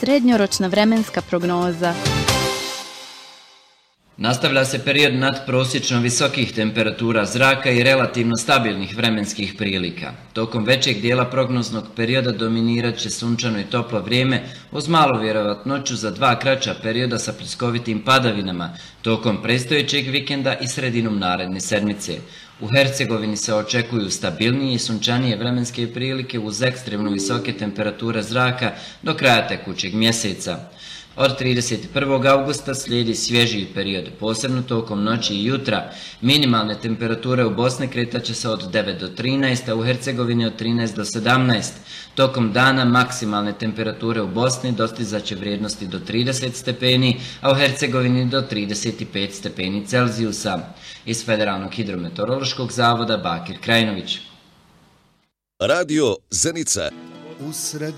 Srednjoročna vremenska prognoza. Nastavlja se period nadprosječno visokih temperatura zraka i relativno stabilnih vremenskih prilika. Tokom većeg dijela prognoznog perioda dominirat će sunčano i toplo vrijeme uz malu vjerovatnoću za 2 kraća perioda sa pljeskovitim padavinama tokom predstojećeg vikenda i sredinom naredne sedmice. U Hercegovini se očekuju stabilnije i sunčanije vremenske prilike uz ekstremno visoke temperature zraka do kraja tekućeg mjeseca. Od 31. augusta slijedi svježiji period, posebno tokom noći i jutra. Minimalne temperature u Bosni kretat će se od 9 do 13, a u Hercegovini od 13 do 17. Tokom dana maksimalne temperature u Bosni dostizat će vrijednosti do 30 stepeni, a u Hercegovini do 35 stepeni Celzijusa. Iz Federalnog hidrometeorološkog zavoda Bakir Krajinović. Radio Zenica.